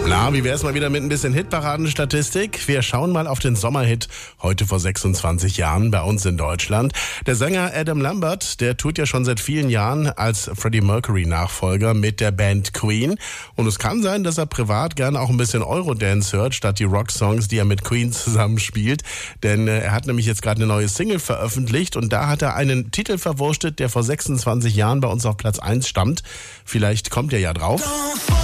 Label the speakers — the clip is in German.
Speaker 1: Na, wie wär's mal wieder mit ein bisschen Hitparadenstatistik? Wir schauen mal auf den Sommerhit heute vor 26 Jahren bei uns in Deutschland. Der Sänger Adam Lambert, der tut ja schon seit vielen Jahren als Freddie Mercury Nachfolger mit der Band Queen. Und es kann sein, dass er privat gerne auch ein bisschen Eurodance hört, statt die Rocksongs, die er mit Queen zusammenspielt. Denn er hat nämlich jetzt gerade eine neue Single veröffentlicht und da hat er einen Titel verwurstet, der vor 26 Jahren bei uns auf Platz 1 stammt. Vielleicht kommt er ja drauf.